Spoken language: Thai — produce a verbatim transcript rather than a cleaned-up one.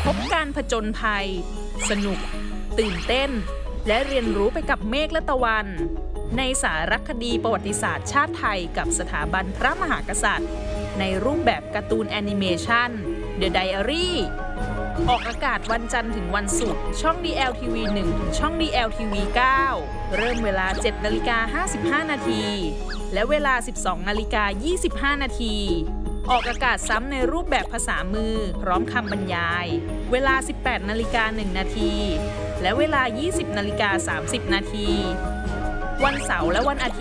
บการผจญภัย สนุก ตื่นเต้น และเรียนรู้ไปกับเมฆและตะวัน ในสารคดีประวัติศาสตร์ชาติไทยกับสถาบันพระมหากษัตริย์ ในรูปแบบการ์ตูนแอนิเมชัน The Diary ออกอากาศวันจันทร์ถึงวันศุกร์ช่อง ดี แอล ที วี หนึ่ง ถึงช่อง ดี แอล ที วี เก้า เริ่มเวลา เจ็ดนาฬิกาห้าสิบห้า นาที และเวลา สิบสองนาฬิกายี่สิบห้า นาที ออกอากาศซ้ำในรูปแบบภาษามือพร้อมคำบรรยาย เวลา สิบแปดนาฬิกาหนึ่ง นาที และเวลา ยี่สิบนาฬิกาสามสิบ นาที วันเสาร์และวันอาทิตย์